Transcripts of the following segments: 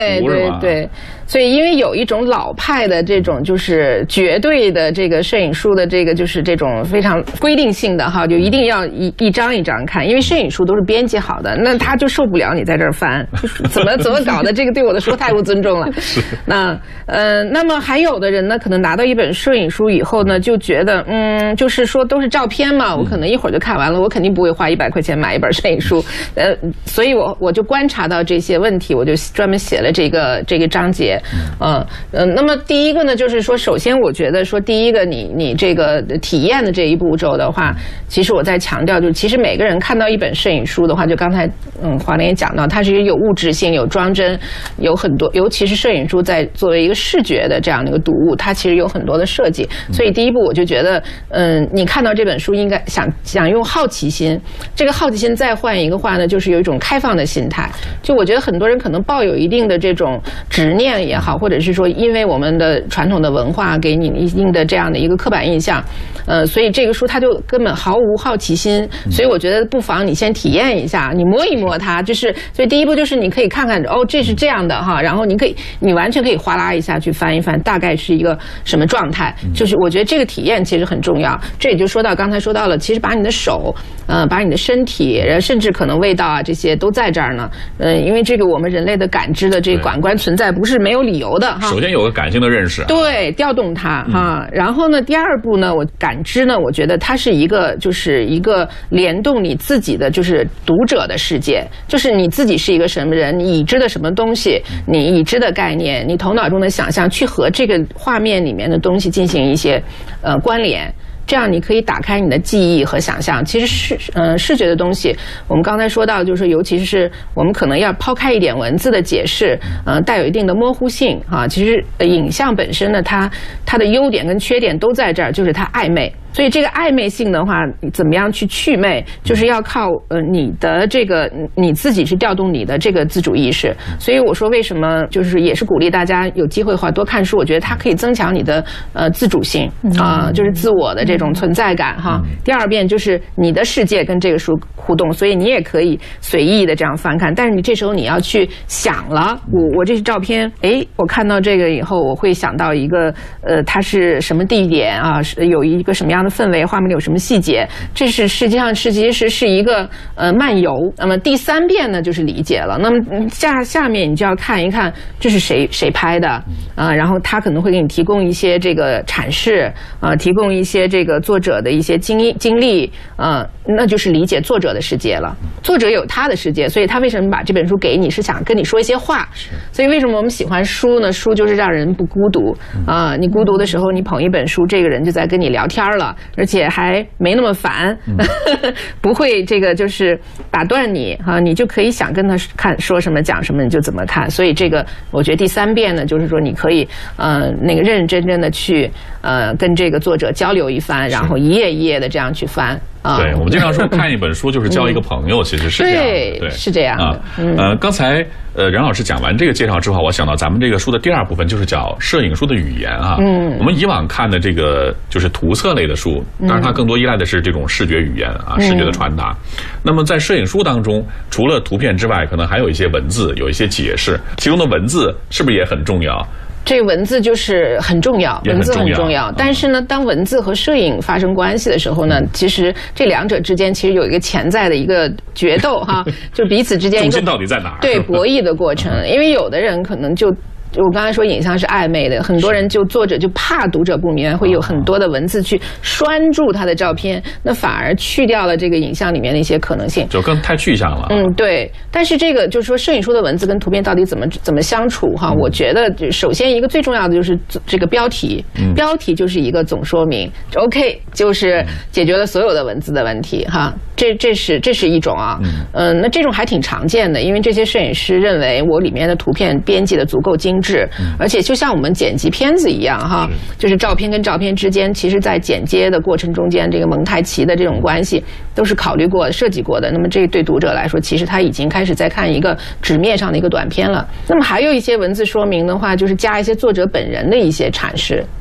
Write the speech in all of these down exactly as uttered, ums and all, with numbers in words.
对对对，所以因为有一种老派的这种就是绝对的这个摄影书的这个就是这种非常规定性的哈，就一定要一一张一张看，因为摄影书都是编辑好的，那他就受不了你在这儿翻，怎么怎么搞的，这个对我的说太不尊重了。那呃，那么还有的人呢，可能拿到一本摄影书以后呢，就觉得嗯，就是说都是照片嘛，我可能一会儿就看完了，我肯定不会花一百块钱买一本摄影书，呃，所以我我就观察到这些问题，我就专门写了这个这个章节，嗯嗯、呃，那么第一个呢，就是说，首先我觉得说，第一个你你这个体验的这一步骤的话，其实我在强调，就是其实每个人看到一本摄影书的话，就刚才嗯华莲也讲到，它是有物质性、有装帧，有很多，尤其是摄影书在作为一个视觉的这样的一个读物，它其实有很多的设计，所以第一步我就觉得，嗯，你看到这本书应该想想用好奇心，这个好奇心再换一个话呢，就是有一种开放的心态，就我觉得很多人可能抱有一定的这种执念也好，或者是说因为我们的传统的文化给你一定的这样的一个刻板印象，呃，所以这个书它就根本毫无好奇心，所以我觉得不妨你先体验一下，你摸一摸它，就是所以第一步就是你可以看看哦，这是这样的哈，然后你可以你完全可以哗啦一下去翻一翻，大概是一个什么状态，就是我觉得这个体验其实很重要。这也就说到刚才说到了，其实把你的手，呃，把你的身体，甚至可能味道啊这些都在这儿呢，呃，因为这个我们人类的感知的这个感官存在不是没有理由的哈。 首先有个感性的认识， 对，调动它哈。然后呢，第二步呢，我感知呢，我觉得它是一个就是一个联动你自己的就是读者的世界，就是你自己是一个什么人，你已知的什么东西，你已知的概念，你头脑中的想象，去和这个画面里面的东西进行一些呃关联。这样你可以打开你的记忆和想象。其实视呃视觉的东西，我们刚才说到，就是尤其是我们可能要抛开一点文字的解释，呃，带有一定的模糊性啊。其实影像本身呢，它它的优点跟缺点都在这儿，就是它暧昧。所以这个暧昧性的话，怎么样去祛魅，就是要靠呃你的这个你自己去调动你的这个自主意识。所以我说为什么就是也是鼓励大家有机会的话多看书，我觉得它可以增强你的呃自主性啊、呃，就是自我的这种存在感哈。第二遍就是你的世界跟这个书互动，所以你也可以随意的这样翻看，但是你这时候你要去想了，我我这是照片，诶，我看到这个以后，我会想到一个呃它是什么地点啊，是有一个什么样的氛围，画面里有什么细节，这是实际上是其实是一个呃漫游。那么第三遍呢就是理解了，那么下下面你就要看一看这是谁谁拍的啊、呃，然后他可能会给你提供一些这个阐释啊、呃，提供一些这个作者的一些经经历啊、呃，那就是理解作者的世界了。作者有他的世界，所以他为什么把这本书给你，是想跟你说一些话。所以为什么我们喜欢书呢？书就是让人不孤独啊、呃，你孤独的时候，你捧一本书，这个人就在跟你聊天了。而且还没那么烦，嗯、不会这个就是打断你哈、啊，你就可以想跟他看说什么讲什么你就怎么看。所以这个我觉得第三遍呢，就是说你可以呃那个认认真真的去呃跟这个作者交流一番，然后一页一页的这样去翻。啊， 对，我们经常说看一本书就是交一个朋友，嗯、其实是这样的，对， 对是这样的。啊嗯、呃，刚才呃任老师讲完这个介绍之后，我想到咱们这个书的第二部分就是叫摄影书的语言啊。嗯，我们以往看的这个就是图册类的书，当然它更多依赖的是这种视觉语言啊，嗯、视觉的传达。那么在摄影书当中，除了图片之外，可能还有一些文字，有一些解释，其中的文字是不是也很重要？ 这文字就是很重要，文字很重要。但是呢，当文字和摄影发生关系的时候呢，其实这两者之间其实有一个潜在的一个决斗哈，就彼此之间一个重心到底在哪儿？ 对，博弈的过程。因为有的人可能就。我刚才说影像是暧昧的，很多人就作者就怕读者不明白，会有很多的文字去拴住他的照片，那反而去掉了这个影像里面的一些可能性， 就更太具象了。 嗯，对。但是这个就是说，摄影书的文字跟图片到底怎么怎么相处哈？嗯、我觉得首先一个最重要的就是这个标题，嗯、标题就是一个总说明 ，OK， 就是解决了所有的文字的问题哈。这这是这是一种啊，嗯、呃，那这种还挺常见的，因为这些摄影师认为我里面的图片编辑的足够精。而且就像我们剪辑片子一样哈，就是照片跟照片之间，其实在剪接的过程中间，这个蒙太奇的这种关系都是考虑过的、设计过的。那么这对读者来说，其实他已经开始在看一个纸面上的一个短片了。那么还有一些文字说明的话，就是加一些作者本人的一些阐释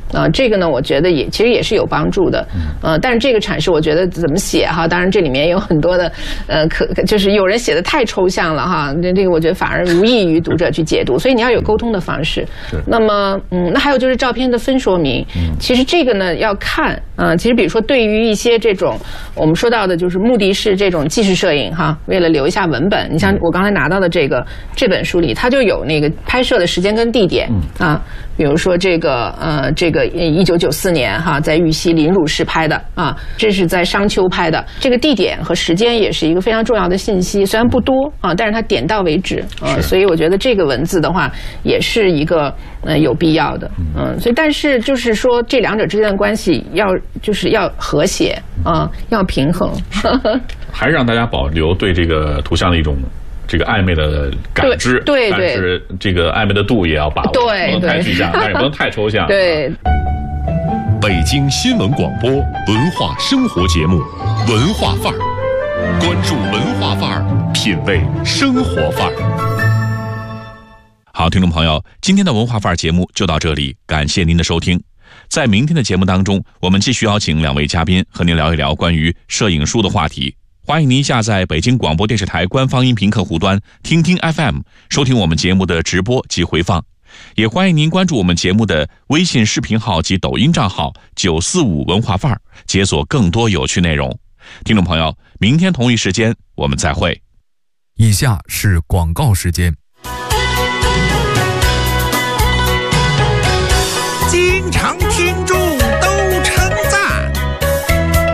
啊、呃，这个呢，我觉得也其实也是有帮助的，呃，但是这个阐释我觉得怎么写哈，当然这里面有很多的，呃，可就是有人写的太抽象了哈，这这个我觉得反而无益于读者去解读，所以你要有沟通的方式。那么，嗯，那还有就是照片的分说明，其实这个呢要看，嗯、呃，其实比如说对于一些这种我们说到的就是目的是这种纪实摄影哈，为了留一下文本，你像我刚才拿到的这个这本书里，它就有那个拍摄的时间跟地点啊，比如说这个呃这个一九九四年哈，在玉溪临汝市拍的啊，这是在商丘拍的，这个地点和时间也是一个非常重要的信息，虽然不多啊，但是它点到为止啊，所以我觉得这个文字的话也是一个呃有必要的，嗯，所以但是就是说这两者之间的关系要就是要和谐啊，要平衡， 还是让大家保留对这个图像的一种这个暧昧的感知， 对对， 但是这个暧昧的度也要把握， 对， 不能太具象，但是也不能太抽象。 对。 北京新闻广播文化生活节目《文化范儿》，关注文化范儿，品味生活范儿。好，听众朋友，今天的文化范儿节目就到这里，感谢您的收听。在明天的节目当中，我们继续邀请两位嘉宾和您聊一聊关于摄影书的话题。欢迎您下载北京广播电视台官方音频客户端听听 F M， 收听我们节目的直播及回放。也欢迎您关注我们节目的微信视频号及抖音账号九四五文化范儿，解锁更多有趣内容。听众朋友，明天同一时间我们再会。 以下是广告时间。